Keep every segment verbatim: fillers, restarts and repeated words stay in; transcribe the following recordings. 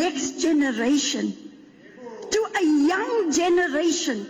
next generation, to a young generation.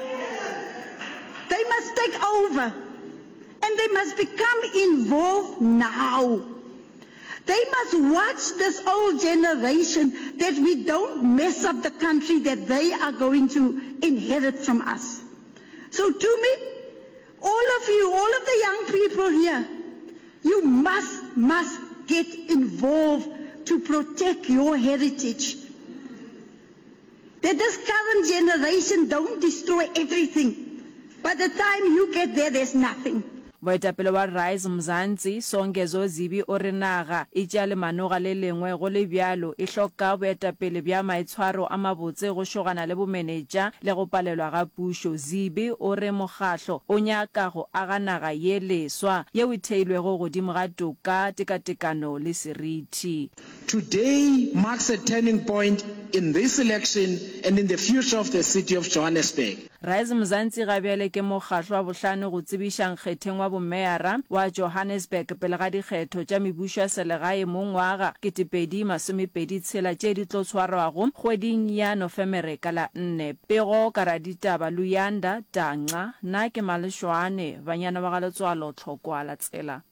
They must take over and they must become involved now. They must watch this old generation that we don't mess up the country that they are going to inherit from us. So to me, all of you, all of the young people here, you must, must get involved to protect your heritage. That this current generation don't destroy everything. By the time you get there, there's nothing. Boetapele wa Rise Mzansi Songezo Zibi Orinaga ijale manoga le lengwe go le bjalo e hloka boetapele bja maitshwaro a mabotse go shogana le bo manager le go palelwa ga pušo. Zibi o re mokgahlo o nyaka go aga naga ye leswa ye o theilwego godimo ga toka tekatekano le seriti. Today marks a turning point in this election and in the future of the city of Johannesburg. Rise Mzansi ga bjale ke mokgahlo wa bohlano go tsebisha nkgetheng wa bomeyara wa Johannesburg pele ga dikgetho tša mebušo ya selegae mo ngwaga ketepedi masomepedi tshela tše di tlo tshwarwago kgweding ya Nofemere ka la nne. Pego ka raditaba Luyanda Tanca na ke Maleshwane banyana ba ga letswalo tlhokwa la tsela.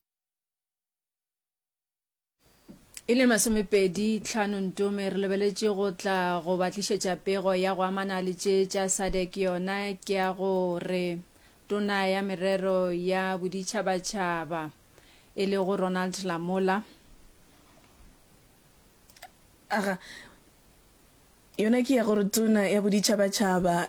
Ile masomepedi tlhano ntome re lebeletše go tla go batlišetša pego ya go amana le tše tša S A D C yona ke ya go re tona ya merero ya boditšhabatšhaba e le go Ronald Lamola. Aga yona ke ya go re tona ya boditšhabatšhaba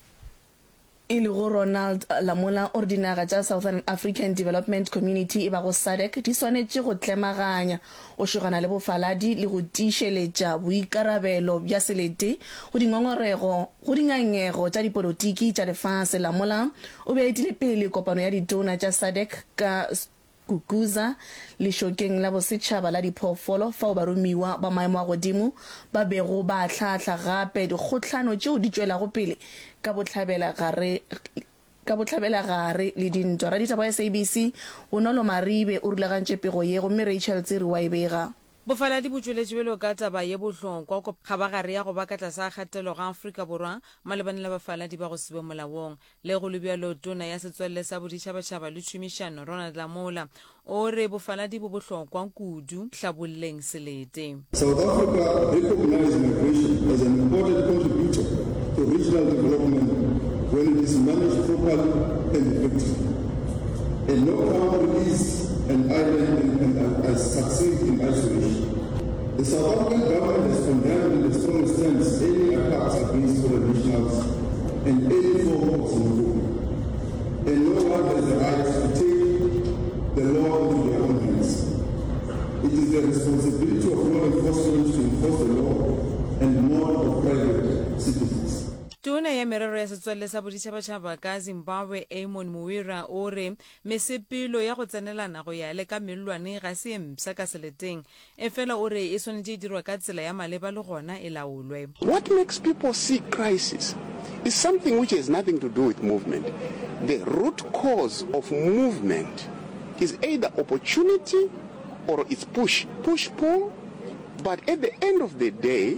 e le go Ronald Lamola o dinaga tša Southern African Development Community e ba go S A D C di swanetše go tlemaganya o shogana le bofaladi le go tiišeletša boikarabelo bja selete go dingongorego go dingangego tša dipolotiki tša lefase. Lamola o beetile pele kopano ya ditona tša S A D C ka Kukuza le shokeng la bosetšhaba la diphoofolo fao baromiwa ba maemo a godimo ba bego ba tlhaahla gape dikgotlhano tšeo di tšwelago pele ka botlhabela gare ka botlhabela gare le dintwa. Raditaba ya S A B C Bonolo Maribe o rulagantše pego ye gomme Rachel Tsiri wa e bega. Bofaladi bo tšweletše bjalo ka taba ye bohlokwa go kgabagare ya go ba ka tlase ga kgatelo ga Afrika Borwa malebana le bafaladi ba go se be molaong le go le bjalo tona ya setswalle sa boditšhabatšhaba le tšhomišano Ronald Lamola o re bofaladi bo bohlokwa kudu hlabolleng selete. South Africa recognizes migration as an important contributor to regional development when it is managed properly and effectively. And no country is an island and, and, and succeed in isolation. The South African government has condemned in the strongest terms any attacks against foreign nationals and any form of xenophobia. And no one has the right to take the law into their own hands. It is the responsibility of law enforcement to enforce the law and not of private citizens. Tona ya merero ya setswalle sa boditšhabatšhaba ka Zimbabwe Amon Muwira o re mesepelo ya go tsenelana go ya le ka mellwane ga se mpsa ka seleteng e fela o re e swanetše e dirwa ka tsela ya maleba le gona e laolwe. What makes people see crisis is something which has nothing to do with movement. The root cause of movement is either opportunity or it's push, push pull, but at the end of the day,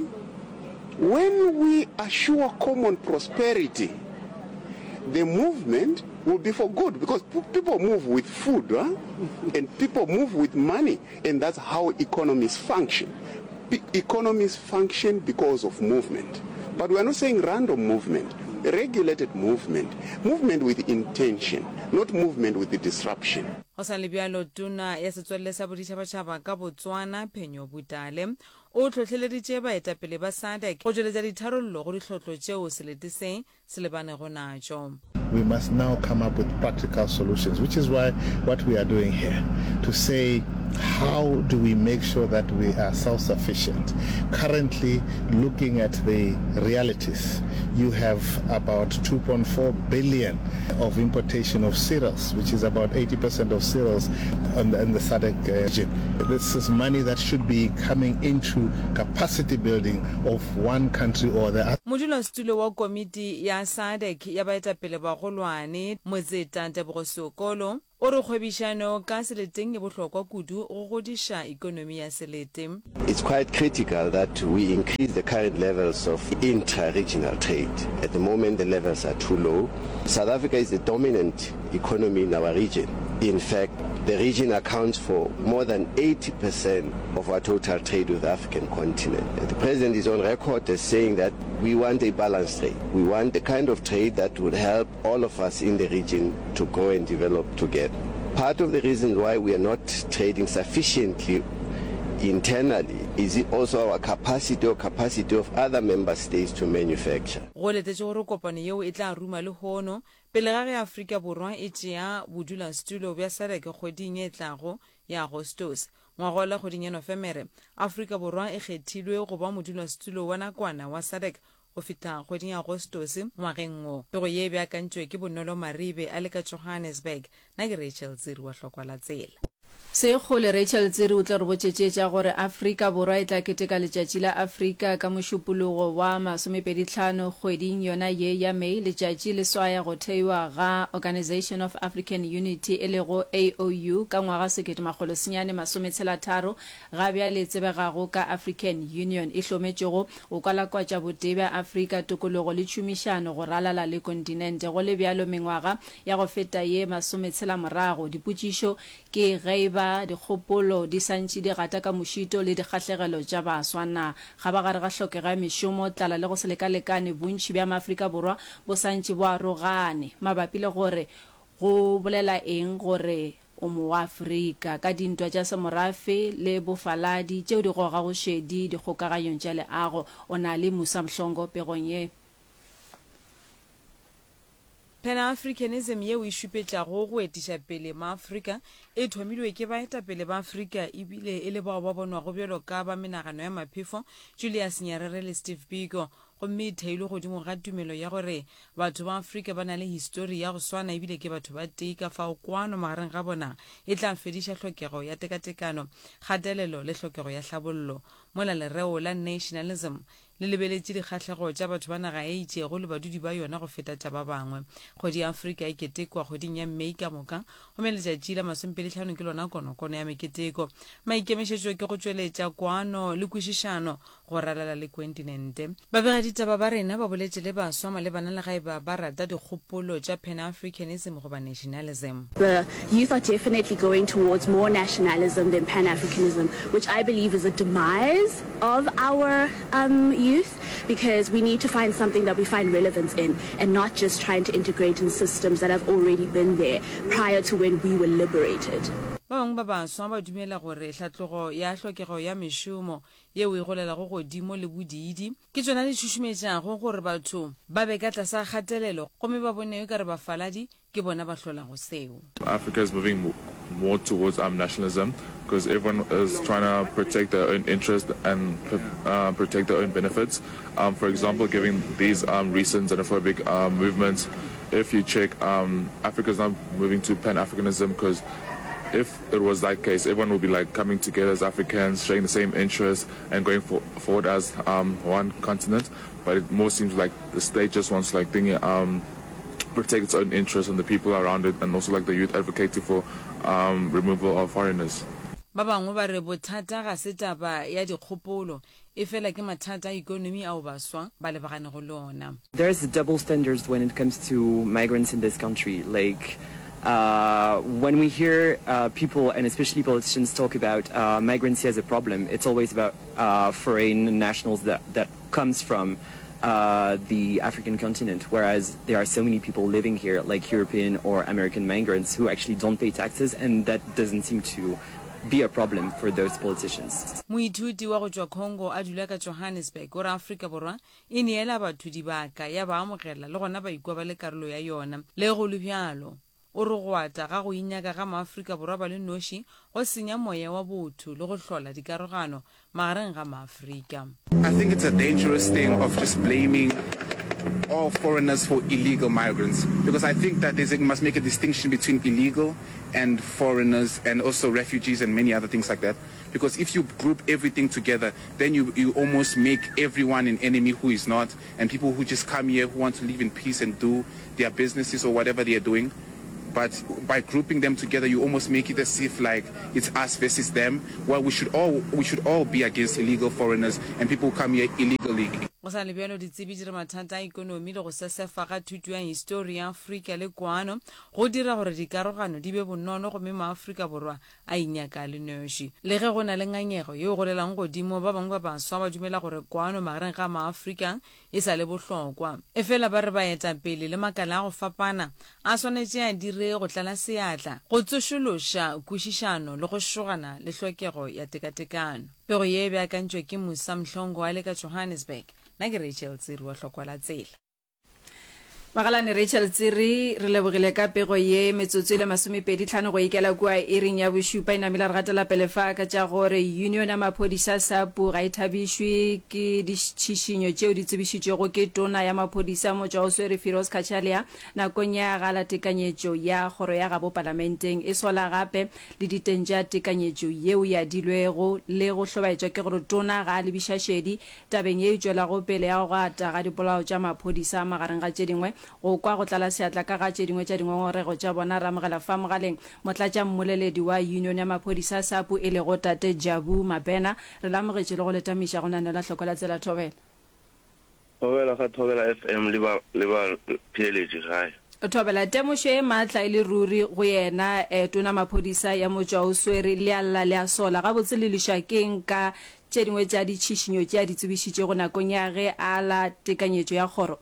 when we assure common prosperity, the movement will be for good because people move with food, huh? And people move with money, and that's how economies function. P- economies function because of movement. But we're not saying random movement, regulated movement, movement with intention, not movement with the disruption. Go sa le bjalo tona ya setswalle sa boditšhabatšhaba ka Botswana Phenyo Butale o tlhotlheleditše baetapele ba S A D C go tšweletša ditharollo go ditlhotlo tšeo selete se se lebanego natšo. We must now come up with practical solutions, which is why what we are doing here, to say how do we make sure that we are self-sufficient. Currently, looking at the realities, you have about two point four billion of importation of cereals, which is about eighty percent of cereals in the, in the S A D C region. This is money that should be coming into capacity building of one country or the other. Modulasetulo wa komiti ya S A D C ya baetapele ba golwane Motseta Tebogo Sokolo o re kgwebišano ka seleteng e bohlokwa kudu go godiša ikonomi ya selete. It's quite critical that we increase the current levels of intra-regional trade. At the moment, the levels are too low. South Africa is the dominant economy in our region. In fact, the region accounts for more than eighty percent of our total trade with the African continent. And the President is on record as saying that we want a balanced trade. We want the kind of trade that would help all of us in the region to grow and develop together. Part of the reason why we are not trading sufficiently internally is also our capacity or capacity of other member states to manufacture. Go letetse gore kopano yeo e tla ruma le hono pele ga ge Afrika Borwa e tšea bodulasetulo bja SADC kgweding e tlago ya Agostos. Ngwagola kgweding ya Nofemere, Afrika Borwa e kgethilwe go ba modulasetulo wa nakwana wa SADC go feta kgweding ya Agostos ngwageng o. Pego ye beakantšwe ke Bonolo Maribe a le ka Johannesburg. Na ke Rachel Tsiri wa Hlokwa Tsela. Se khole Rachel Tsiri o tla re botšetša gore Afrika Borwa e tla keteka letšatši la Afrika ka mošupologo wa masomepedihlano kgweding yona ye ya Mei. Letšatši le swaya go theiwa ga Organization of African Unity e lego A O U ka ngwaga sekete makgolo senyane masometshela-tharo ga bja le tsebegago ka African Union e hlometšego go kwalakwatša botee bja Afrika tokologo le tšomišano go ralala le kontinente go le bjalo mengwaga ya go feta ye masometshela-morago. Dipotšišo ke gaiba dikgopolo di santši di gata ka mošito le dikgahlegelo tša baswana ga ba gare ga hlokega mešomo tlala le go se lekalekane bontši bja maAfrika Borwa bo santši bo arogane mabapi le gore go bolela eng gore o moAfrika ka dintwa tša semorafe le bofaladi tšeo di goga go šedi dikgokaganyong tša leago. O na le Musa Mhlongo pegong ye. Pan-Africanism ye o e šupetšago go etiša pele maAfrika e thomilwe ke baetapele ba Afrika ebile e le bao ba bonwago bjalo ka ba menagano ya maphefo Julius Nyerere le Steve Biko. Gomme e theilwe godimo ga tumelo ya gore batho ba Afrika ba na le histori ya go swana ebile ke batho ba tei ka fao kwano magareng ga bona e tla fediša hlokego ya tekatekano kgatelelo le hlokego ya hlabollo. Mola lereo la nationalism le lebeletše dikgahlego tša batho ba naga e itšego le badudi ba yona go feta tša ba bangwe. Kgwedi ya Afrika e ketekwa kgweding ya Mei ka moka gomme letšatši la masomepedihlano ke lona konokono ya meketeko. Maikemišetšo ke go tšweletša kwano le kwešišano go ralala le kontinente. Babegaditaba ba rena ba boletše le baswa malebana le gaeba ba rata dikgopolo tša Pan-Africanism goba nationalism. The youth are definitely going towards more nationalism than Pan-Africanism, which I believe is a demise of our um, youth, because we need to find something that we find relevance in and not just trying to integrate in systems that have already been there prior to when we were liberated. Ba bangwe ba baswa ba dumela gore tlhatlogo ya hlokego ya mešomo yeo e golelago godimo le bodidi ke tsona di tšhušumetšago gore batho ba be ka tlasa kgatelelo gomme ba boneyo ka re bafaladi ke bona ba hlolago seo. Africa is moving more towards um, nationalism because everyone is trying to protect their own interest and uh, protect their own benefits. Um, for example, giving these um, recent xenophobic um, movements, if you check, um, Africa is now moving to Pan-Africanism because if it was that case, everyone would be like coming together as Africans, sharing the same interests and going for, forward as um, one continent. But it more seems like the state just wants like thinking, um, protect its own interests and the people around it, and also like the youth advocating for um, removal of foreigners. Ba bangwe ba re bothata ga se taba ya dikgopolo e fela ke mathata ikonomi ao baswa ba lebagane go lona. There's double standards when it comes to migrants in this country. Like uh, when we hear uh, people and especially politicians talk about uh, migrancy as a problem, it's always about uh, foreign nationals that that comes from uh, the African continent, whereas there are so many people living here, like European or American migrants, who actually don't pay taxes, and that doesn't seem to be a problem for those politicians. Moithuti wa go tšwa Congo a dula ka Johannesburg gore Afrika Borwa e neela batho dibaka ya ba amogela le gona ba ikwa ba le karolo ya yona le go le bjalo o re go ata ga go inyaka ga maAfrika Borwa ba le noši go senya moya wa botho le go hlola dikarogano magareng ga maAfrika. I think it's a dangerous thing of just blaming all foreigners for illegal migrants, because I think that they must make a distinction between illegal and foreigners and also refugees and many other things like that. Because if you group everything together, then you, you almost make everyone an enemy who is not, and people who just come here who want to live in peace and do their businesses or whatever they are doing. but by grouping them together, you almost make it as if like it's us versus them. Well, we should all we should all be against illegal foreigners and people who come here illegally. go sa lebjalo ditsebi di re mathata a ikonomi le go sesefa ga thuto ya history ya Afrika le kwano go dira gore dikarogano di be bonnono go mema Afrika borwa a inyaka le noši le ge go na le nganyego yo go lelang godimo ba bangwe ba baswa ba dumela gore kwano magareng ga maAfrika e sa le bohlokwa e fela ba re ba eta pele le makala go fapana a swanetse a dire go tlala seatla go tsošološa kwišišano le go šogana le hlokego ya tekatekano pego ye be akantšwe ke Musa Mhlongo a le ka Johannesburg na ke Rachel Tsiri wa hlokwa tsela Magalane Rachel Tsiri re lebogile ka pego ye metsotso ile masomepedi tlhano go ikela kwa iring ya bošupa ina mila re gatela pele fa ka tša gore union ya maphodisa SAPU ga ithabišwe ke ditšhišinyo tšeo di tsebišitšwego ke tona ya maphodisa Motšwaoswere Firoz Khatšalia nakong ya gala tekanyetšo ya kgoro ya gabo parlamenteng e sola gape le diteng tša tekanyetšo yeo ya dilwego le go hlobaetšwa ke gore tona ga lebiša šedi tabeng ye e tšwelago pele ya go gata ga dipolao tša maphodisa magareng ga tše dingwe go kwa go tlala seatla ka ga tše dingwe tša dingongorego tša bona ra mogela fa mogaleng motlatša mmoleledi wa union ya maphodisa SAPU e le go tate Jabu Mabena re lamogetše le go letamiša go nanela hlokola tsela thobela thobela ga thobela F M le ba le ba pheletše gae thobela temošo e maatla e le ruri go yena e tona maphodisa ya Motšwaoswere le alla le a sola ga botse le lešakeng ka tše dingwe tša ditšhišinyo tša di tsebišitšego nakong ya ge a la tekanyetšo ya kgoro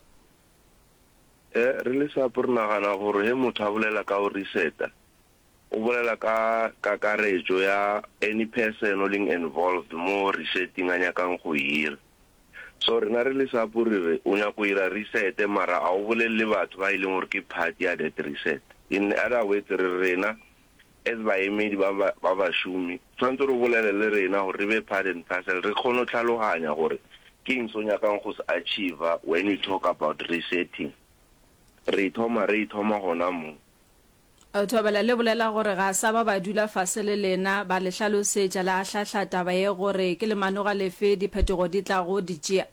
eh re le SAPU re nagana gore he motho a bolela ka o reseta o bolela ka kakaretšo ya any person o leng involved mo resetting a nyakang go hira so rena re le SAPU re re o nyako ira reset mara a o bolele batho ba ile gore ke party ya that reset in other words re rena as baemedi ba ba ba shumi tshwantse re bolele le rena gore re be part and parcel re kgone go tlhaloganya gore ke eng so nyakang go se achieve when you talk about resetting re thoma re thoma gona mo a thobela le bolela gore ga sa ba ba dula fase le lena ba le hlalosetša la hlahla taba ye gore ke le manoga lefe diphetogo di tla go di tšea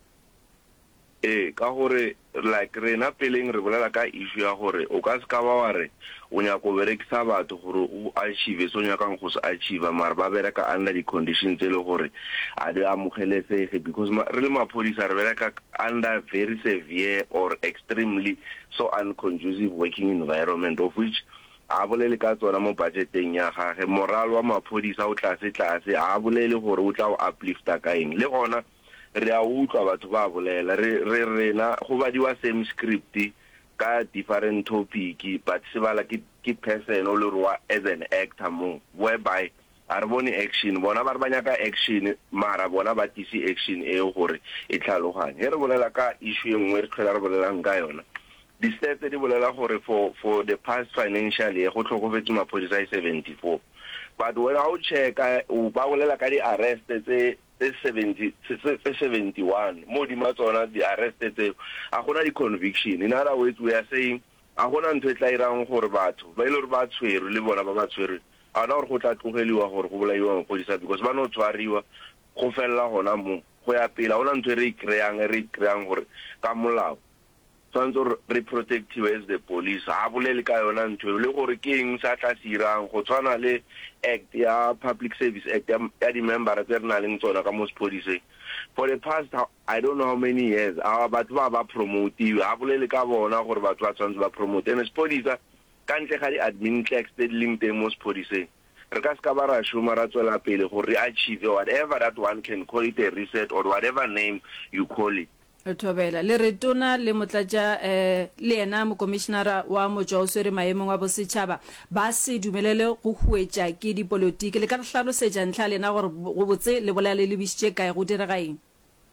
eh ka gore like rena peleng re bolela ka issue ya gore o ka se ka ba wa re o nyako berekisa batho gore o achieve so nyakang go se achieve mara ba bereka under the conditions tse le gore a di amogelesege because re le maphodisa re bereka under very severe or extremely so unconducive working environment of which a bolele ka tsona mo budgeteng ya gage moral wa maphodisa o tlase tlase a bolele gore o tla o uplifta ka eng le gona re a utlwa batho ba bolela re re rena go badiwa same script ka different topic but se bala ke ke person o le roa as an actor mo whereby are bone action bona ba re banya ka action mara bona ba tisi action e gore e tlhaloganye re bolela ka issue engwe re tlhola re bolelang ka yona di stats di bolela gore for for the past financial year go tlhokofetse maphodisa seventy-four but when I check o ba bolela ka di arrest tse seventy seventy-one mo di matsona di arrested a gona di conviction in other words we are saying a gona ntwe tla irang gore batho ba ile re ba tshwere le bona ba ba tshwere a na gore go tla tlogeliwa gore go bolaiwa maphodisa because ba no tshwariwa go fella gona mo go ya pela ona ntwe re kreang re kreang gore ka molao tshwanetse re protective as the police a bolele ka yona ntwe le gore ke eng sa tla sirang go tshwana le act ya public service act ya di member tse re na leng tsona ka mo police for the past I don't know how many years our batho ba ba promote a bolele ka bona gore batho ba tshwanetse ba promote and police ka ntle ga di admin tax tse di leng teng mo police re ka ska ba ra shuma ra tswela pele gore achieve whatever that one can call it a reset or whatever name you call it thobela le retona le motlatša eh le ena mo commissioner wa Motšwaoswere maemong wa bosetšhaba ba se dumelele go huetša ke dipolotiki le ka re hlalosetša ntlha lena gore go botse le bolela le lebisitše kae go direga eng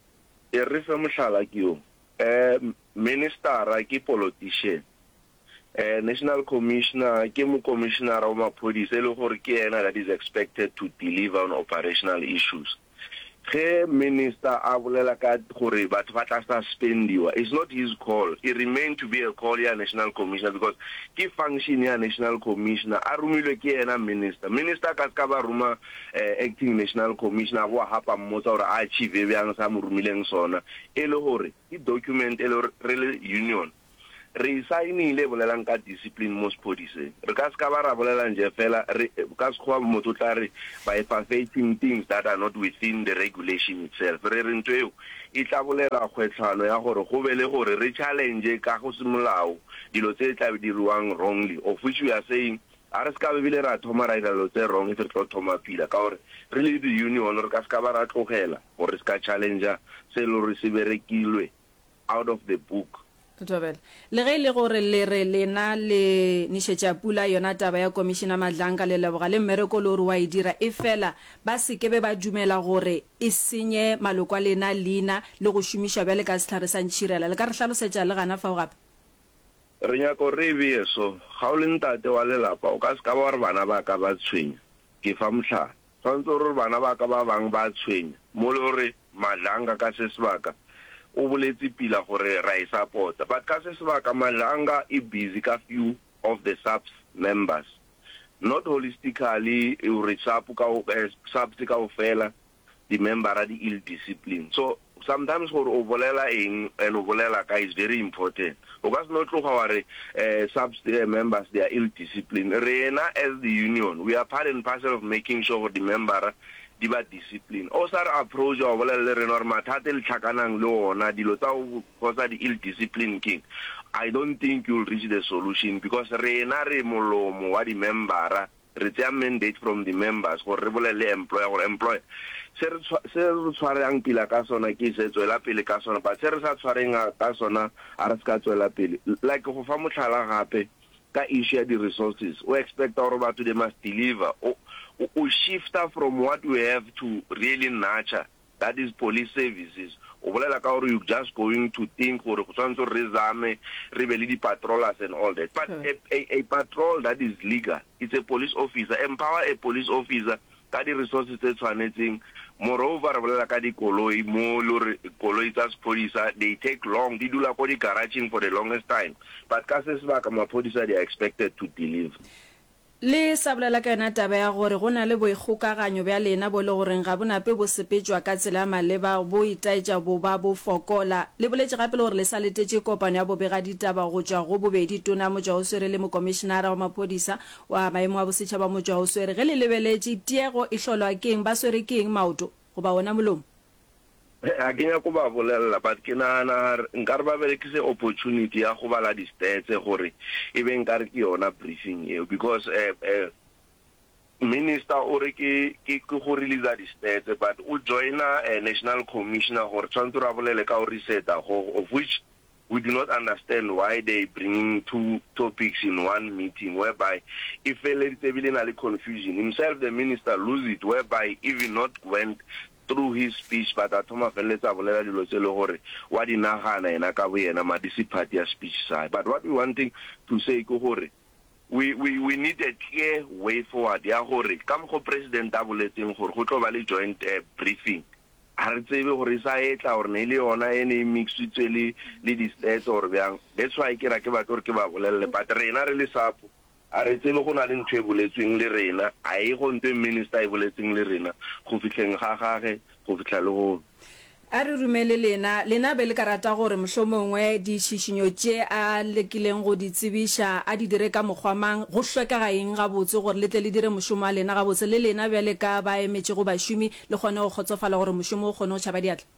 e re fe mohlala ke yo eh minister ke politician eh national commissioner ke mo commissioner wa maphodisa le gore ke ena that is expected to deliver on operational issues ge minister a bolela ka gore batho ba tla suspendiwa it's not his call it remain to be a call ya national commissioner because ke function ya national commissioner a rumilwe ke ena minister minister ka ska ba ruma eh, acting national commissioner go hapa mmotsa gore a achieve bjang sa mo rumileng sona e le gore ke document e le re le union re sainile bolelang ka discipline mo sepodiseng re ka se ka ba ra bolelang je fela re ka se khoa motho tla re by perfecting things that are not within the regulation itself re re ntwe e tla bolela kgwetlhano ya gore go be le gore re challenge ka go semolao dilo tse tla dirwang wrongly of which we are saying a re ska be bile ra thoma ra dilo tse wrong tse tlo thoma pila ka gore re le di union re ka se ka ba ra tlogela gore ska challenge se lo re se berekilwe out of the book. Totobel le ge le gore le re lena le nishetša pula yona taba ya commissioner Madlanga le leboga le mmereko le re wa e dira e fela ba se ke be ba dumela gore e senye maloko a lena lena le go šomiša bjale ka setlhare sa ntšhirela le ka re hlalosetša le gana fao gape re nyako re be so ga o le ntate wa lelapa o ka se ka ba gore bana ba ka ba tshwenya ke fa motlha tshwanetse gore bana ba ka ba bang ba tshwenya mo le gore Madlanga ka se sebaka o boletse pila gore ra e support but ka se sebaka Madlanga e busy ka few of the subs members not holistically e re sapu ka subs ka ofela the member are the ill discipline so sometimes gore o bolela eng and o bolela ka is very important o ka se no tloga wa re subs members they are ill discipline rena as the union we are part and parcel of making sure the member di ba discipline o sa re approach o bolela le rena gore mathata le tlhakanang le ona dilo tsa go cause the ill discipline king I don't think you'll reach the solution because rena re molomo wa di member re tsa mandate from the members gore re bolele employer gore employer se re se re tshwarang pila ka sona ke se tswela pele ka sona but se re sa tshwareng ka sona a re ska tswela pele like go fa motlhala gape ka issue ya di resources o expect gore batho they must deliver o o shifter from what we have to really nurture that is police services o bolela ka gore you just going to think gore go tsantse re zame re be le di patrollers and all that but a, a, a patrol that is legal it's a police officer empower a police officer ka di resources tse tshwanetseng moreover re bolela ka di koloi mo lore koloi tsa police they take long di dula ko di garaging for the longest time but ka se sebaka maphodisa they are expected to deliver le sa bolela ka yona taba ya gore go na le boikgokaganyo bja lena bo le goreng ga bonape bo sepetšwa ka tsela maleba bo itaetša bo ba bo fokola le boletše gape le gore le sa letetše kopano ya bobega ditaba go tšwa go bobedi tona motšwaoswere le mokomišenara wa maphodisa wa maemo a bosetšhaba motšwaoswere ge le lebeletše tiego e hlolwa keng ba swere keng maoto go ba ona molomo a ke nya go ba bolela but ke nana nkare ba berekise opportunity ya go bala di stats gore e be nkare ke yona briefing eo because eh, eh minister o re ke ke go release di stats but o joina a national commissioner gore tshwantse ra bolele ka o reset of which we do not understand why they bringing two topics in one meeting whereby if a confusion himself the minister lose it whereby even not went through his speech but atoma feletsa bolela dilo tse le gore wa dinagana ena ka boyena ma disipati ya speech side but what we wanting to say go gore we we we need a clear way forward ya gore ka mo president a boletseng gore go tlo ba le joint uh, briefing a re tsebe gore sa etla gore ne le yona ene mixitswe le le di stats or bjang that's why ke ra ke ba gore ke ba bolelle but rena re le sapo a re tsebe go na le ntwe boletseng le rena a e go ntwe minister e boletseng le rena go fitlheng ga gage go fitla le go a re rumele lena lena be le karata gore mohlomongwe di tšhišinyo tše a lekileng go di tsebiša a di dire ka mokgwamang go hlweka ga eng ga botse gore le tle le dire mošomo a lena ga botse le lena bjale ka ba emetše go bašomi le kgone go kgotsofala gore mošomo o kgone go tšhaba diatla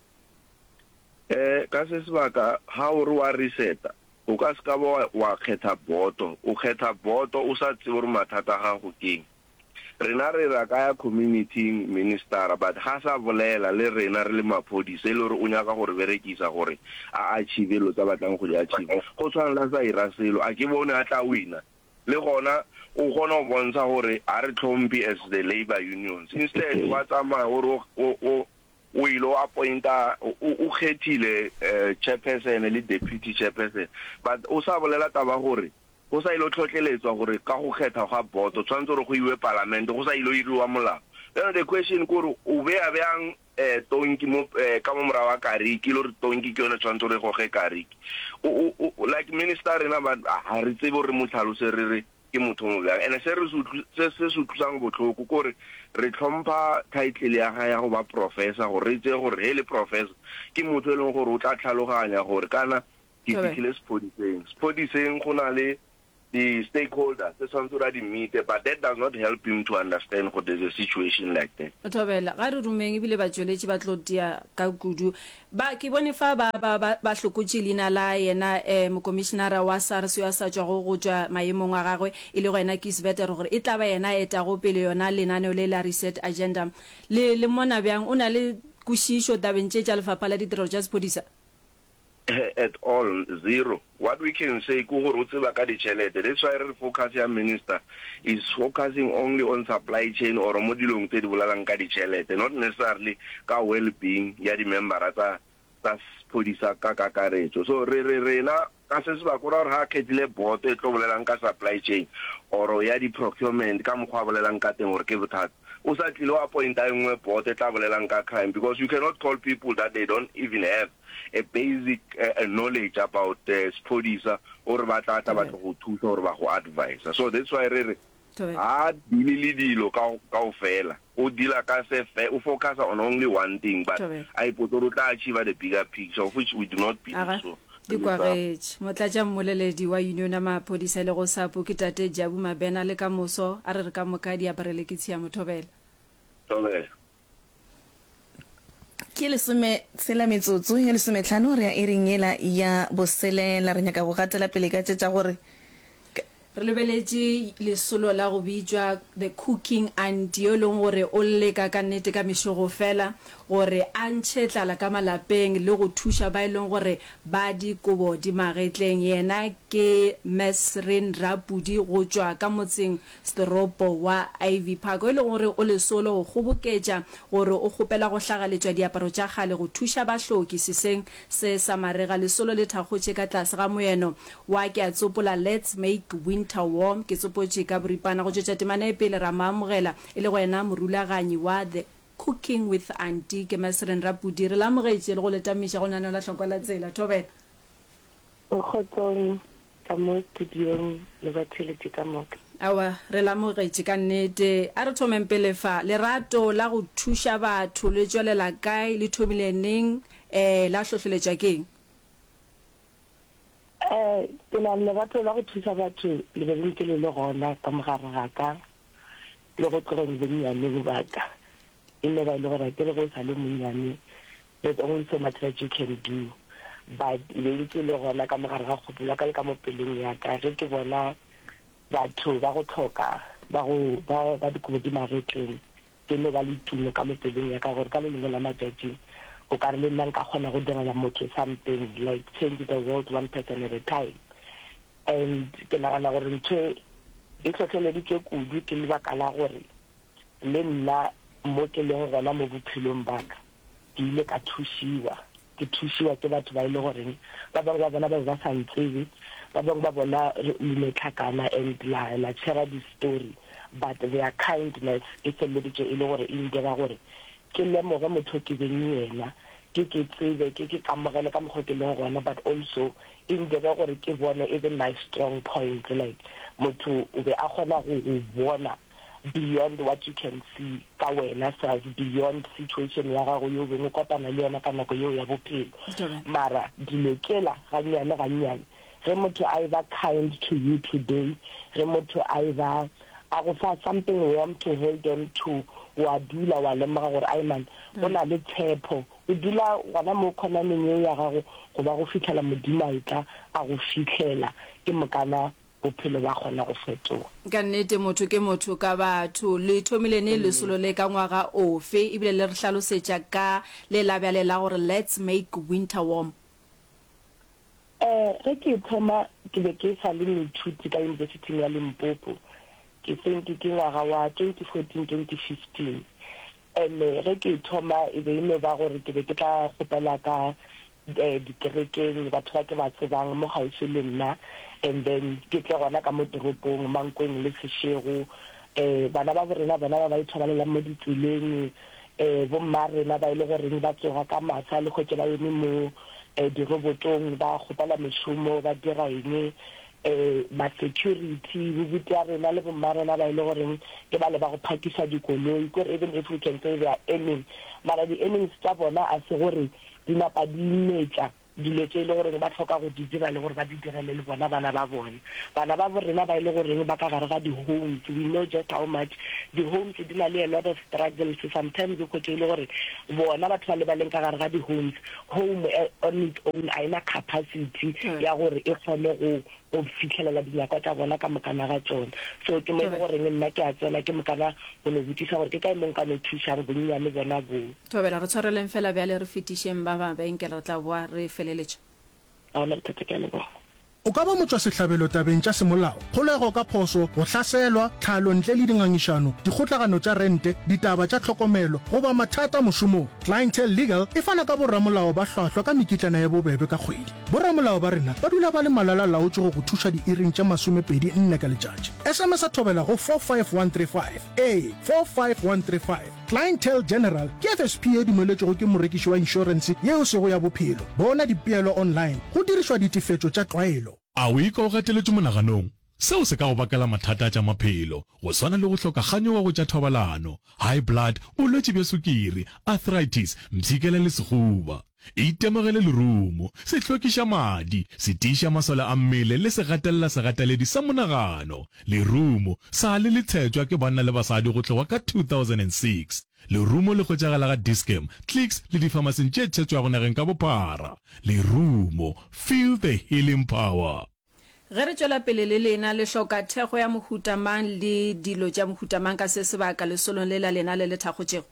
eh ka se sebaka ha o re wa reseta o ka se ka ba wa kgetha boto o kgetha boto o sa tsebe gore mathata ga go keng rena re ra ka ya community minister but ga sa bolela le rena re le maphodisa le gore o nyaka gore berekisa gore a achieve lo tsa batlang go di achieve go tshwana la sa ira selo a ke bone a tla wina le gona o gona go bontsha gore a re tlhompi as the labor unions instead wa tsamaya gore o o ilo appointa o khethile chairperson le deputy chairperson but o sa bolela taba gore go sa ilo tlhotlheletswa gore ka go kgetha ga boto tshwantse re go iwe parliament go sa ilo iriwa molao then the question gore o be a bang eh tonki mo ka mo mora wa kariki lo re tonki ke yone tshwantse re go ge kariki o like minister rena ba ha re tsebe re mo tlhalose re re ke motho mo bjang ene se re se se se tlosang botlhoko gore re tlhompha title ya ga ya go ba professor gore re tse gore hele professor ke motho e leng gore o tla tlhaloganya gore kana ke fitlhile sepodiseng sepodiseng go na le the stakeholders se tshwanetse ra di meet, but that does not help him to understand what is a situation like that. Thobela ga re rumeng ebile ba tsweletše ba tlo dia ka kudu ba ke bone fa ba ba ba hlokotše lena la yena eh mokomishenara wa SARS ya sa tswa go tswa maemong a gagwe e le go yena ke sebete gore e tla ba yena eta go pele yona lenaneo le la reset agenda le le mona bjang o na le kušišo tabeng tše tša lefapha la ditiro tša sepodisa. At all, zero. What we can say, that's why the focus here, Minister, is focusing only on supply chain or modulong te di bolalang ka ditšhelete, not necessarily ka well-being ya di member tsa tsa sepodisa ka kakaretso. So re re re na ka se se ba kora re ha khedile boto e tlo bolelang ka supply chain or ya di procurement ka mokgwa bolelang ka teng gore ke bothata. O sa tlile wa pointa engwe boto e tla bolelang ka crime, because you cannot call people that they don't even have a basic uh, knowledge about uh, spodisa or batla ta batla go thusa or ba go advise. So that's why re re ah dili dilo ka ka ofela o dila ka se fe o focus on only one thing, but I put to achieve the bigger picture, of which we do not believe so. Dikwaretse motlatša mmoleledi wa union ya maphodisa le go sapo ke tate Jabu Mabena le ka moso a re re ka moka di aparele ke tsia Mothobela. Thobela ke lesome tsela metsotso ya lesome tlhano re ya eringela ya bosele la re nyaka go gatela pele ka tša gore re lebeletše lesolo la go bitswa the cooking and yo leng gore o leka ka nnete ka mešogo fela gore a ntšhe tlala ka malapeng le go thuša ba e leng gore ba dikobo di magetleng. Yena ke Mesrin Rapudi go tšwa ka motseng Storopo wa Ivy Park, e leng gore o lesolo go kgoboketša gore o kgopela go hlagaletswa diaparo tša kgale go thuša bahloki seseng se sa marega. Lesolo le thakgotše ka tlase ga moeno wa ke a tsopola let's make winter warm, ke tsopotše ka boripana go tšwetša temana e pele ra maamogela e le go yena morulaganyi wa the cooking with auntie ke Mesrin Rapudi. Re lamogetše le go letamiša go nana la hlokwa la tsela. Thobela o khotsong ka mo studiong le batšhelete ka moka. Awa re lamogetše ka nnete. A re thomeng pele fa lerato la go thuša batho le tšwelela kae le thomile neng eh la hlohleletša keng? Eh ke na le batho la go thuša batho le be ntse le le gona ka mogare ga ka le go tlogeng le nyane ba ka ile ba ile gore ke le go sa le monyane. There's only so much that you can do, but le ntse le gona ka mogare ga kgopolo ka le ka mo peleng ya ka re ke bona batho ba go tlhoka ba go ba ba dikobo di magetleng ke le ba le tulo ka mo peleng ya ka gore ka le lengwe la matšatši o ka re le nna nka kgona go direla motho something like change the world one person at a time. And ke nagana gore ntho e tlhotlheleditse kudu ke lebaka la gore le nna mo ke leng gona mo bophelong ba ka ke ile ka thušiwa ke thušiwa ke batho ba ile goreng ba bangwe ba bona ba ba sa ntsebe ba bangwe ba bona le metlhakana and la la share the story, but their kindness e felleditše e le gore e ndira gore ke lemoge motho ke beng yena ke ke tsebe ke ke kamogele ka mokgwa ke leng gona, but also e ndira gore ke bone even my strong point, like motho o be a kgona go bona beyond what you can see ka wena self, beyond situation ya gago yo beng o kopana le yona ka nako yeo ya bophelo. Mara dilekela gannyane gannyane ge motho a eba kind to you today, ge motho a eba a go fa something warm to hold on to, wa dula wa lemoga gore ai man o na le tshepo, o dula gona mo khonameng eo ya gago go ba go fitlhela modimo a itla a go fitlhela ke mokana bophelo ba gona go fetoga. Ka nnete motho ke motho ka batho. Le thomile ne lesolo le ka ngwaga ofe ebile le re hlalosetša ka le labjale la gore let's make winter warm? Eh re ke thoma ke be ke sa le moithuti ka University ya Limpopo ke think ke ngwaga wa twenty fourteen twenty fifteen. And re ke thoma e be ine ba gore ke be ke tla gopela ka dikerekeng batho ba ke ba tsebang mo gaufi le nna, and then ke tle gona ka mo toropong Mankweng le Seshego. eh bana ba rena bana ba ba ithobalela mo ditseleng, eh bo mmarena ba ile gore ba tsoga ka masa le go tsela yone mo di robotong ba gopala meshomo ba dira eng, eh ma security bo butya rena le bo mmarena ba ile gore ke ba le ba go phakisa dikoloi gore even if we can say they are aiming, mara di aiming tsa bona a se gore di napa di metla dilo tse ile gore ba tlhoka go di dira le gore ba di direle le bona bana ba bone bana ba borena ba ile gore ba ka gare ga di homes. We know just how much the homes di na le a lot of struggles. Sometimes go tse ile gore bona batho ba le ba leng ka gare ga di homes home on its own a ina capacity ya gore e kgone go go fitlhelela dinyakwa tsa bona ka mokana ga tsone. So ke mo gore nna ke a tsena ke mokana go le botisa gore ke ka mo ka mo thusa go nya le bona go Thobela re tshwareleng fela bjale re fetisheng ba ba benkele re tla boa re feleletse. a ona tsekele go o ka ba motswa sehlabelo tabeng tša semolao kgolego ka phoso go hlaselwa tlhalo ntle le dingangišano dikgotlagano tša rente ditaba tša tlhokomelo go ba mathata mošomong. Clientele Legal e fana ka borramolao ba hlwahlwa ka mekitlana ya bobebe ka kgwedi. Borramolao ba rena ba dula ba le malala laotše go go thuša diiring tša masomepedi nne ka letšatši. S M S a thobela go four five one three five a four five one three five. Clientele General ke F S P e dumeletšego ke morekiši wa inšorense yeo sego ya bophelo. Bona dipeelo online go dirišwa ditifetšo tša tlwaelo. A o ika o gateletse monaganong seo se ka go bakela mathata tša maphelo go swana le go hloka kganyo wa go tša thobalano high blood bolwetši bja sukiri arthritis mpshikela le sekgoba itemogele lerumo se hlwekiša madi se tiiša masole a mmele le se gatelela segateledi sa monagano lerumo sa le le tshetšwa ke banna le basadi go tloga ka two thousand six lerumo le kgwetšagala ga Dischem Clicks le dipharmaseng tše tshetšwago nageng ka bophara lerumo feel the healing power. Ge re tšwela pele le lena le hloka thego ya mohutamang le dilo tša mohutamang ka se sebaka le solong le la lena le le thakgotšego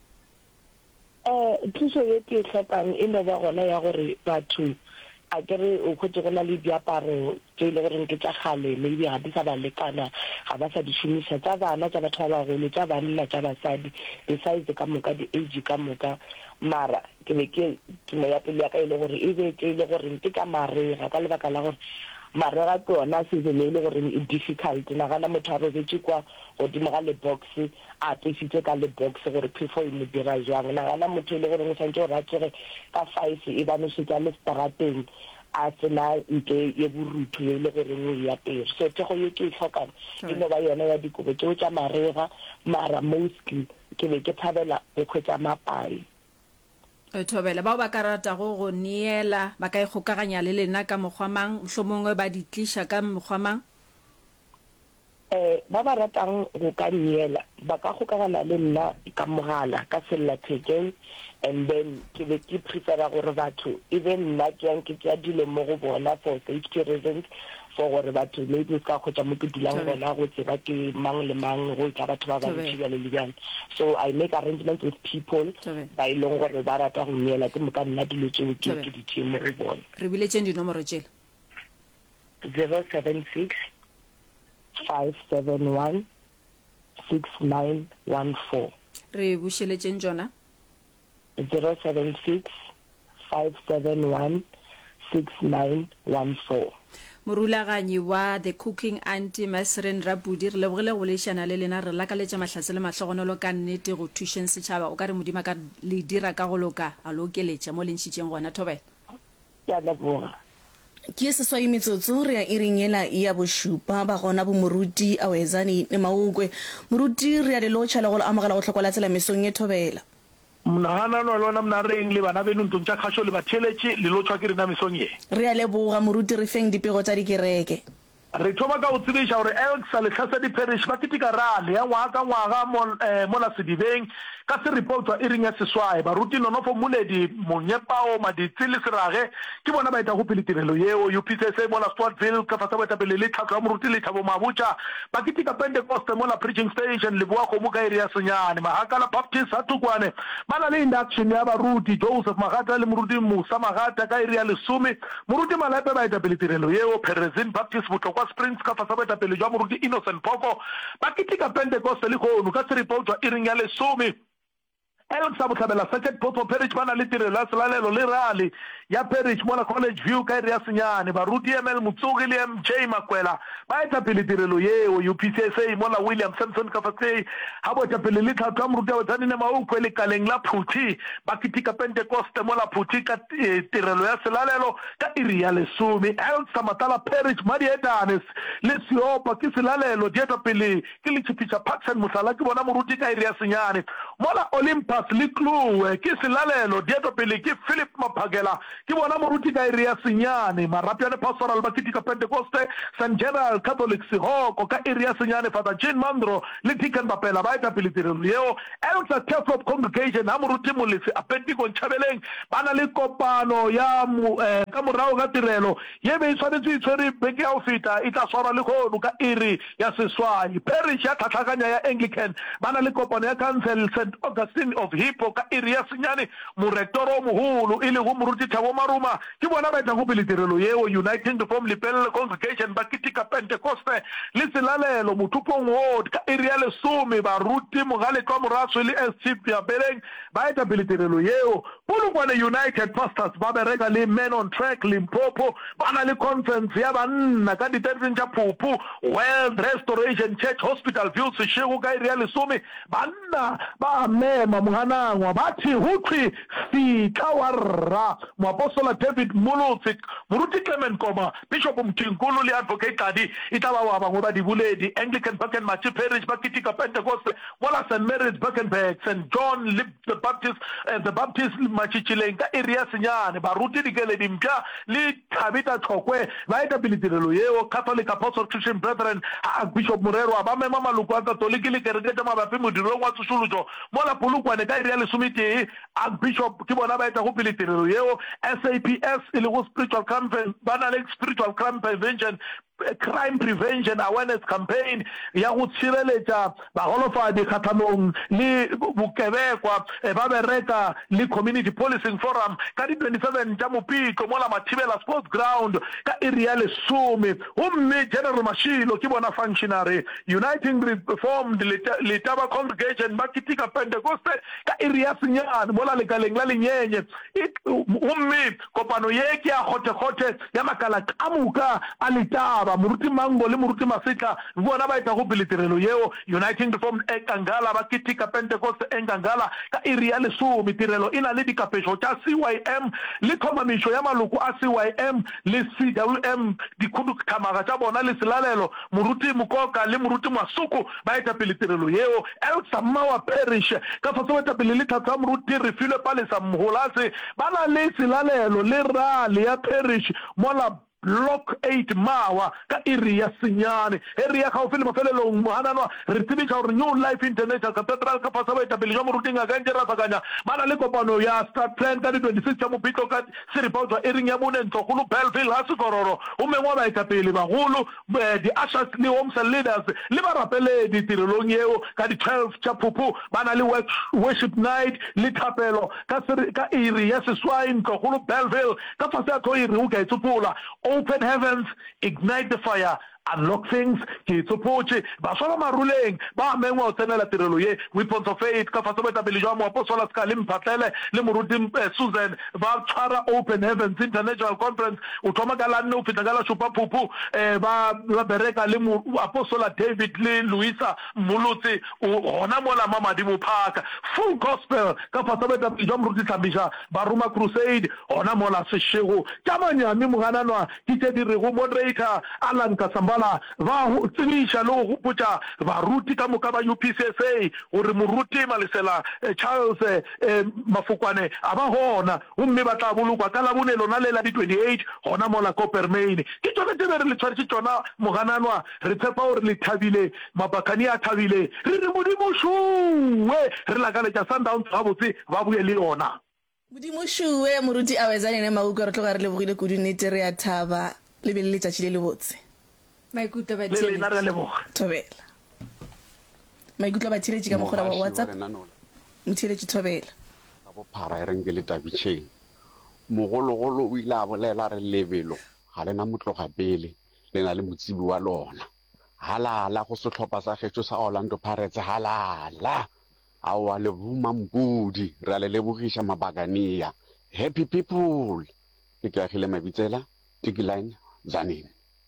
eh thuso ye ke tlhokang e no ba gona ya gore batho a kere o khotse gona le diaparo tse ile gore ke tša gale maybe ga di sa ba lekana ga ba sa di šomiša tša bana tša batho ba bagolo tša banna tša basadi the size ka moka di age ka moka mara ke be ke tumo ya pele ya ka ile gore e be ke ile gore ke ka marega ka lebaka la gore marega ke ona se le ile gore e difficult na gana motho a robetse kwa godimo ga le box a tsitse ka le box gore phefo e mo dira jang na gana motho ile gore mo santse o ratsere ka five e ba no se tsa le strateng a tsena nke ye buruthu ile gore mo ya pere so tego ye ke tlhokang e no ba yona ya dikobo tse tša marega mara mostly ke be ke thabela go khwetsa mapai. Thobela ba ba ka ratago go neela ba ka ikgokaganya le lena ka mokgwamang hlomongwe ba ditlisha ka mokgwamang eh ba ba ratang go ka neela ba ka gokagana le nna ka mogala ka sella thekeng and then ke be ke prepare gore batho even nna ke yang ke tša dilo mo go bona for safety reasons for gore batho maybe ka khotsa mo ke dulang bona go tseba ke mang le mang go tla batho ba ba ntšhile le lebjang so I make arrangements with people ba ilong gore ba rata go neela ke moka nna dilo tseo ke ke di tšemo go bona re bile tšeng dinomoro tšela zero seven six five seven one six nine one four re bušeletšeng tšona zero seven six five seven one six nine one four. morulaganyi wa the cooking auntie Masren Rabudi re lebogile go lešana le lena re lakaletša mahlatse le mahlogonolo ka nnete go thušeng setšhaba o ka re modimo ka le dira ka go loka a lo okeletša mo lentšhitšeng gona Thobela ya leboga ke seswai metsotso re ya iringela ya bošupa ba gona bo moruti a wezane ne maokwe moruti re ya le lotšha le go amogela go tlhokola tsela mesong ye Thobela mnaganano lona mna reng le bana beno ntong tša kgašo le batheletše le lotšwa ke rena mesong ye re a leboga moruti re feng dipego tša dikereke re thoma ka go tsebiša gore elsa lehlasedi parish ba ketika rale ya ngwaga ka ngwaga mo la sedibeng ka se reportwa e ring ya seswae baruti nonofo moledi monyepao maditsi le serage ke bona ba eta go pele tirelo yeo U P C S mo la Sportville ka fatsa ba eta pele le tlhaka moruti le thabo mabutša ba ketika Pentecost mo la preaching station le boa go mo ka area senyane mahakala Baptist Hatukwane ba na le induction ya baruti Joseph Magata le moruti Musa Magata ka area lesome moruti malape ba eta pele tirelo yeo Perezin Baptist Botlokwa Springs ka fatsa ba eta pele jwa moruti Innocent Poko ba ketika Pentecost le go ka se reportwa e ring ya lesome Elsa Botlhabela Second Poto Parish bana le tirelo la selalelo le rally ya Parish mo la College View ka area senyane baruti M L Mutsogi le M J Makwela ba eta pele tirelo yeo U P C S A mo la William Samson ka fatse ha bo eta pele le tlhatwa moruti wa tsane ne maokwe le kaleng la Phuthi ba kitika Pentecost mo la Phuthi ka tirelo ya selalelo ka area lesome Elsa Matala Parish Madi Etanes le siopa ke selalelo di eta pele ke le tshipitsa Parks and Musala ke bona moruti ka area senyane mo la Olympus Pastors le Clue ke selalelo dietopele ke Philip Maphagela ke bona moruti ka area Senyane Marapiane Pastoral Bakitika Pentecoste Saint General Catholic Sihoko ka area Senyane Father Jean Mandro le Deacon Bapela ba etapele tirelo yeo Elsa Teflop Congregation ha moruti molisi a Penteco Nchabeleng bana le kopano ya ka morao ga tirelo ye be tshwanetse itshwere beke ya o feta e tla swara le khono ka iri ya Seswai parish ya tlhatlhakanya ya Anglican bana le kopano ya Council Saint Augustine of Hippo ka iri ya Senyane morektoro moholo ile go moruti Thabo Maruma ke bona ba etla go pele tirelo yeo Uniting to Form Lepelle Congregation ba Kitika Pentecoste le selalelo mothupong ward ka iri ya lesome ba ruti mogale kwa moratso le S C P ya Beleng ba etla pele tirelo yeo Polokwane United Pastors ba bereka le Men on Track Limpopo bana le conference ya banna ka di-thirteen tša Phupu World Restoration Church Hospital View Seshego ka iri ya lesome banna ba mema moganangwa ba thi ho thwe fitla wa rra moapostola David Molotsi moruti Clement Koma Bishop Mthimkhulu le Advocate Tadi e tla ba wa bangwe ba dibuledi Anglican Buckenmachi Parish ba Kitika Pentecost mola Saint Mary's Buckenberg Saint John le the Baptist uh, the Baptist Machichileng ka area Senyane ba ruti dikele dimpya le Thabita Tlhokwe ba etapele tirelo yeo Catholic Apostolic Christian Brethren Bishop Morero ba mema maloko a Catholic le kereke tša mabapi modirong wa tsošološo mola Polokwane ka iri ya lesomete Bishop ke bona ba etla go pele tirelo yeo S A P S e le go spiritual campaign bana le spiritual crime prevention crime prevention awareness campaign ya go tshireletša bagolofadi kgatlhanong le bokebekwa ba bereka le community policing forum ka di twenty-seven tša Mopiko mola Mathibela sports ground ka iri ya lesome gomme General Mashilo ke bona functionary Uniting Reformed Letaba Congregation ba Kitika Pentecoste ka iri ya Senyane mola lekaleng la Lenyenye gomme kopano ye ke ya gote-gote ya makala ka moka a Letaba moruti Mango le moruti Masitla bona ba etla go pele tirelo yeo Uniting Reformed Enkangala ba Kitika Pentecost Enkangala ka iri ya lesome tirelo ina le dikapešo tša C Y M le thomamišo ya maloko a C Y M le C W M dikhuduthamaga tša bona le selalelo moruti Mokoka le moruti Masuku ba etla pele tirelo yeo Elsa Mawa Parish ka faso ba etla pele le tlhatsa moruti Refilwe Palesa Mholase bana le selalelo le rale ya parish mola Block eight Mawa ka iri ya Senyane area ka ofile mafelelong mohananwa re tsebisa gore New Life International Cathedral ka fasa ba etapele jwa moruti nga Ngera Sakanya bana le kopano ya start plan ka di twenty-six tša Mopiko ka seripautswa ering ya Monentlogolo Bellville ha Sekororo o mengwe ba etapele bagolo di ushers le homes and leaders le ba rapeledi tirelong yeo ka di twelve tša Phupu bana le worship night le thapelo ka ka iri ya Seswai Ntlogolo Bellville ka fasa tlo iri o ka itsopola Open heavens, ignite the fire, unlock things, ke tsopotse ba sola maruleng ba mengwa o tsenela tirelo ye weapons of faith ka faso beta bele jwa mo apostola ska le mphatlele le moruti Susan ba tshwara Open Heavens International Conference o thoma ka la nne o feta ka la Shupa Phupu eh ba ba bereka le apostola David le Luisa Molotsi o hona mola Mamadi Park full gospel ka faso beta bele jwa moruti Tlhabisha ba Roma Crusade hona mola Seshego tsamanya mi mogananwa ke tse di re go moderator Alan Kasamba ba tsebisha le go putsa baruti ka moka ba U P C S A gore moruti Malesela Charles Mafokwane a ba hona mme ba tla bolokwa ka la bonelo na le la di twenty-eight hona mola Coppermine ke tsone tse re le tshwaretse tsona mogananwa re tshepa gore le thabile mabakani a thabile re re modimo shuwe re la ka le tsa Sundowns ba botse ba buye le yona modimo shuwe moruti a wezane ne mauka re tloga re le bogile kudu nete re ya thaba le be le tšatši le le botse maikutlo ba tšile le le boga thobela maikutlo ba tšile ka mogora wa WhatsApp motšile tši thobela ka bo phara e reng ke le tabitšeng mogologolo o ile a bolela re lebelo ga lena motloga pele le na le motsibi wa lona halala go setlhopha sa getso sa Orlando Pirates halala a wa le buma mpudi ra le lebogisha mabakania happy people ke ka gile mabitsela Tikiline Zanini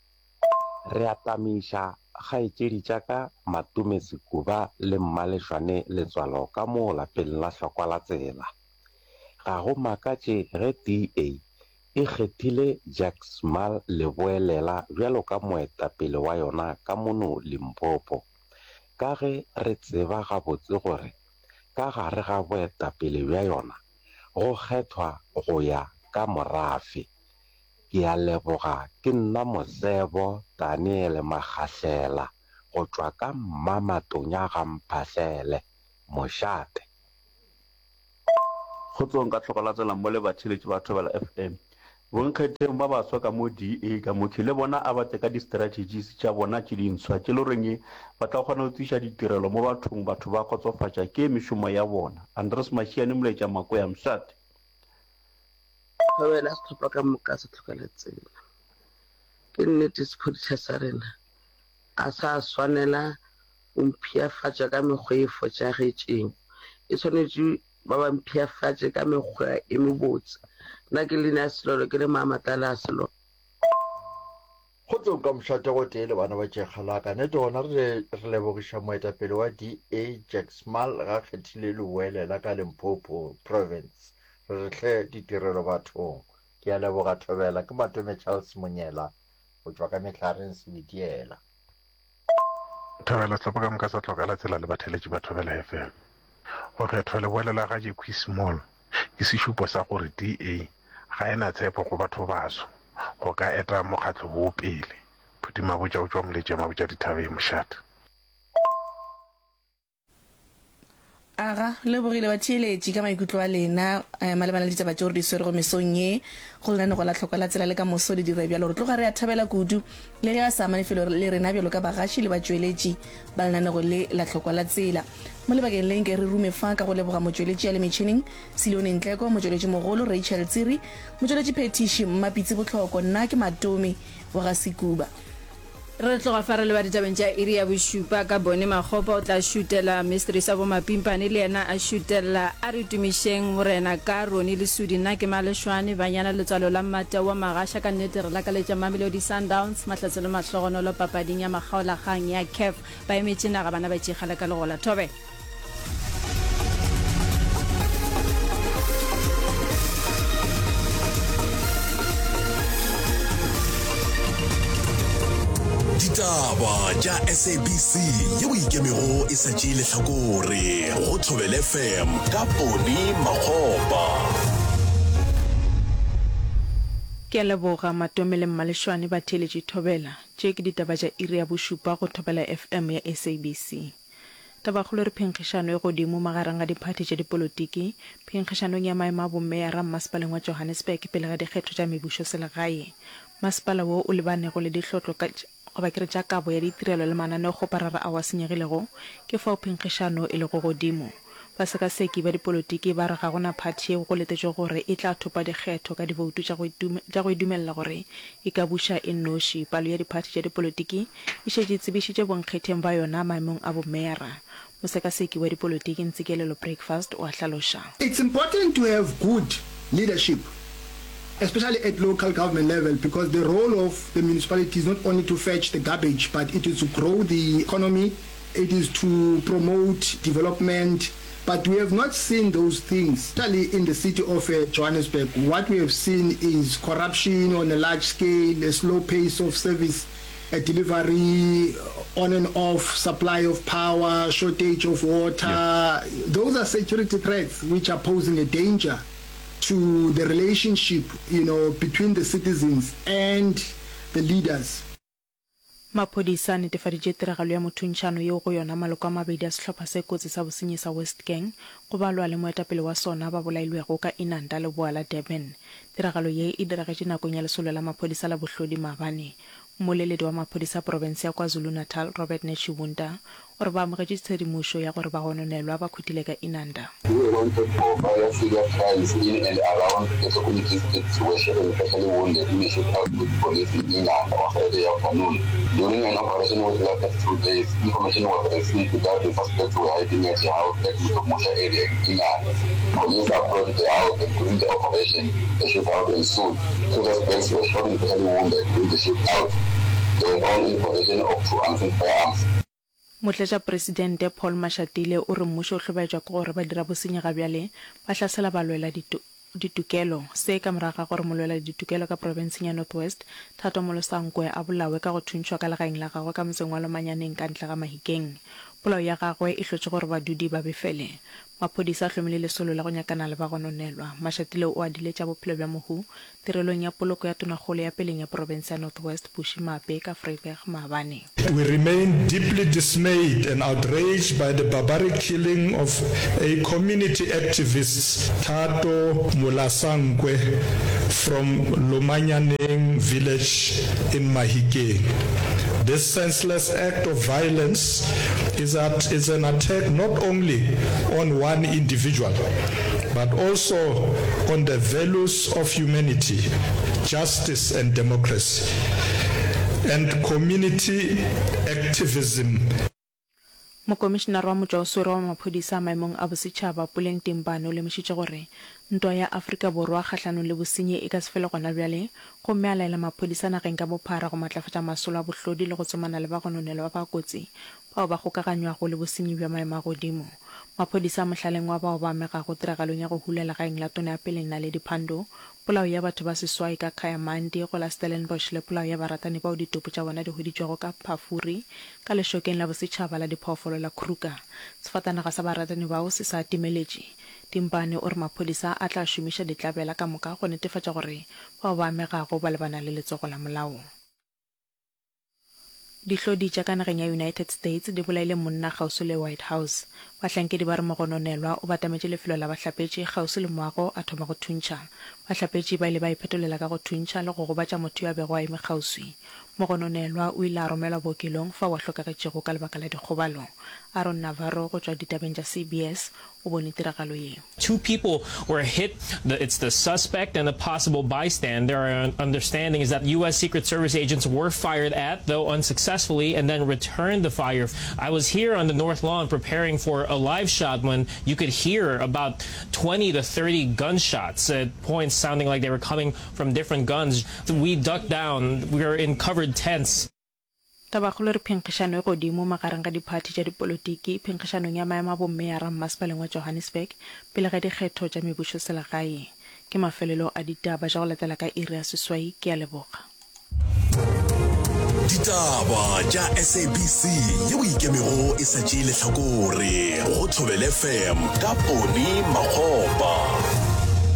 re atamisha gaetšedi tšaka Matume Sekuba le Mmalešwane Letswalo ka mo lapeng la Hlokwa la Tsela ga go makatše ge D A e kgethile Jack Small le boelela bjalo ka moetapele wa yona ka mono Limpopo ka ge re tseba gabotse gore ka gare ga boetapele bja yona go kgethwa go ya ka morafe. Ke a leboga ke nna Mosebo Daniel Magahlela go tswa ka Mmamatonya ga Mphahlele Mošate. Kgotsong ka tlhoka la tsela mo le batheletši ba Thobela F M. Bonkgetheng ba baswa ka mo D A ka motho le bona a batle ka di-strategies tša bona tše dintshwa tše le goreng ba tla kgona go tliša ditirelo mo bathong batho ba kgotsofatša ke mešomo ya bona. Andres Mashiane Moletša Makoya Mošate. Thobela se tlhopha ka moka se tlhokela tsela. Ke nnete sephodisa sa rena a sa swanela o mphiafatša ka mekgwa e fotšagetseng. E tshwanetše ba ba mphiafatše ka mekgwa e mebotse. Nna ke Lena Selolo ke le Mamatala a Selolo. Kgotsong ka Mošate go tee le bana ba tšekgalaka nnete gona re lebogiša moetapele wa D A Jack Small ga kgethile Luwelela ka Limpopo province re hle ditirelo bathong. Ke a leboga Thobela ke Matome Charles Monyela go tswa ka Metlhareng Sebitiela. Thobela tlhopha ka moka sa tlhokela tsela le batheletši ba Thobela F M. Go kgethwa Luwelela ga Jackie Small ke sešupo sa gore D A ga ena tshepo go batho baso go ka eta mokgatlho bo pele. Phuti Mabotja o tswa Moletša Mabotja Dithabeng Mošate. Aga le bogile ba theeletši ka maikutlo a lena malebana le ditaba tšeo re di swere go mesong ye go lenane go la tlhoko la tsela le ka moso le dire bjalo re tloga re a thabela kudu le ge a sa amanefelo le rena bjalo ka bagaši le batšweletši ba lenanego le la tlhoko la tsela mo lebakeng le nke re rume fa ka go leboga motšweletši ya le metšhineng Silione Ntleko, motšweletši mogolo Rachel Tsiri, motšweletši phetiši Mmapitsi Botlhoko, nna ke Matome wa ga Sekuba. Re tloga fa re le ba ditabeng tša iri ya bošupa ka bone Makgopa o tla šutela Mistress wa Mapimpane le yena a šutela a re tumišeng morena ka Roni le Sudi. Nna ke Malešwane banyana letswalo la Mmata wa Magasha ka nnete re lakaletša Mamelodi Sundowns mahlatselo mahlogonolo papading ya makgaolakgang ya C A F ba emetše naga bana ba tšegala ka legola Thobe. Ditaba tša S A B C ye boikemego e sa tšee lehlakore go Thobela F M ka Poni Makgopa. Ke a leboga Matome le Mmalešwane ba theeletše Thobela tše ke ditaba tša iri ya bošupa go Thobela F M ya S A B C. Tabakgolo re phenkgišano e godimo magareng ga diphathi tša dipolotiki phenkgišanong ya maemo a bommeyara Mmasepaleng wa Johannesburg pele ga dikgetho tša mebušo selegae. Masepala wo o lebanego le dihlotlo ka goba kere tša kabo ya ditirelo le mananeo go parara a wa senyegilego ke fao phenkgišano e le go godimo. Basekaseki ba dipolotiki ba re ga gona phathi eo go letetšwe gore e tla thopa dikgetho ka diboutu tša go idumelela gore e ka buša e nnoši. Palo ya diphathi tša dipolotiki e šetše tsebišitše bonkgetheng ba yona maemong a bommeyara. Mosekaseki wa dipolotiki Ntsikelelo Breakfast o a hlaloša. It's important to have good leadership, especially at local government level, because the role of the municipality is not only to fetch the garbage, but it is to grow the economy, it is to promote development. But we have not seen those things, especially in the city of uh, Johannesburg. What we have seen is corruption on a large scale, a slow pace of service uh, delivery, on and off supply of power, shortage of water. Yeah. Those are security threats which are posing a danger to the relationship, you know, between the citizens and the leaders. Maphodisa a netefaditše tiragalo ya mothuntšhano yeo go yona maloko a mabedi a sehlopha se kotsi sa bosenyi sa West Gang go balwa le moetapele wa sona ba bolailwego ka Inanda le boa la Durban. Tiragalo ye e diragetše nakong ya lesolo la maphodisa la Bohlodi Maabane. Mmoleledi wa maphodisa province ya KwaZulu-Natal Robert Neshibunda o re ba amogetše tshedimošo ya gore ba gononelwa ba khutile ka Inanda. We wanted for bioserious crimes in and around the community districts where children especially wounded in the shootout with police in Inanda on Friday afternoon. During an operation which lasted two days, information was received that the suspects were hiding at the house at Mutomosha area in Inanda. Police approached the house and during the operation, the shootout ensued. Two suspects were shot and especially wounded during the shootout. They were found in possession of two unfit firearms. Motlatša Presidente Paul Mashatile o re mmušo o hlobaetšwa ke gore ba dira bosenyega bjale ba hlasela balwela ditukelo se ka morago ga gore molwela ditukelo ka provinceng ya North West Thato Molosankwe a bolawe ka go thuntšhwa ka legaeng la gagwe ka motseng wa Lomanyaneng ka ntle ga Mahikeng. polao ya gagwe e hlotse gore badudi ba befele. Maphodisa a hlomile lesolo la go nyakana le ba go nonelwa. Mashatile o adile tša bophelo bja mohu tirelong ya poloko ya tonakgolo ya peleng ya province ya Northwest Bushi Mape ka Vryburg Maabane. We remain deeply dismayed and outraged by the barbaric killing of a community activist, Tato Mulasankwe, from Lomanyaneng village in Mahikeng. This senseless act of violence is, at, is an attack not only on one individual, but also on the values of humanity, justice and democracy, and community activism. Mokomishenara wa motšwaoswere wa maphodisa maemong a bosetšhaba Puleng Timbane o lemošitše gore ntwa ya Afrika Borwa kgahlanong le bosenyi e ka se fele gona bjale gomme a laela maphodisa nageng ka bophara go matlafatša masolo a bohlodi le go tsomana le ba go nonela ba ba kotsi bao ba gokaganywago le bosenyi bja maemo a godimo. Maphodisa a mohlaleng wa bao ba amegago tiragalong ya go hulela gaeng la tona ya pele Naledi Pandor, polao ya batho ba seswai ka Khayamandi go la Stellenbosch le polao ya baratani bao ditopo tša bona di hoditšwego ka Phafuri ka lešokeng la bosetšhaba la diphoofolo la Kruger. Sefatanaga sa baratani bao se sa timeletše. Timbane o re maphodisa a tla šomiša ditlabela ka moka go netefatša gore bao ba amegago ba lebana le letsogo la molao. Dihlodi tša ka nageng ya United States di bolaile monna kgausi le White House. Bahlankedi ba re mogononelwa o batametše lefelo la bahlapetši kgausi le moago a thoma go thuntša. Bahlapetši ba ile ba iphetolela ka go thuntša le go gobatša motho yo a bego a eme kgauswi. Mogononelwa o ile a romelwa bookelong fa wa hlokagetšego ka lebaka la dikgobalo. Aaron Navarro go tšwa ditabeng tša C B S o bone tiragalo ye. Two people were hit. It's the suspect and a possible bystander. Our understanding is that U S Secret Service agents were fired at, though unsuccessfully, and then returned the fire. I was here on the North Lawn preparing for a live shot when you could hear about twenty to thirty gunshots at points sounding like they were coming from different guns. We ducked down. We were in covered tents. Tabakgolo re phenkgešano e godimo magareng ga diphati tša dipolotiki phenkgešanong ya maemo a bomme ya rammasepaleng wa Johannesburg pele ga dikgetho tša mebušo selegae. Ke mafelelo a ditaba tša go latela ka iri ya seswai ke a leboga. Ditaba tša S A B C yeo ikemego e sa tšee lehlakore go Thobela F M ka Poni Makgopa.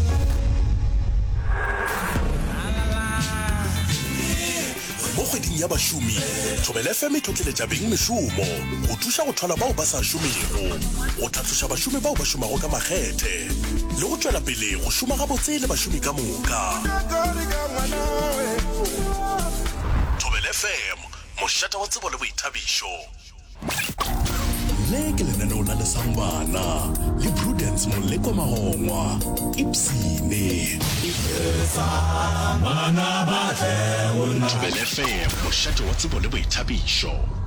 Mo kgweding ya bašomi Thobela F M e tlotleletša beng mešomo go thuša go thola bao ba sa šomego, go tlhatloša bašomi bao ba šomago ka makgethe le go tšwela pele go šoma gabotse le bašomi ka moka. Thobela F M, mošata wa tsebo le boithabišo. Le ke lenaneo la lesambana le Prudence Moleko Magongwa Ipsine Thobela F M, mošata wa tsebo le boithabišo.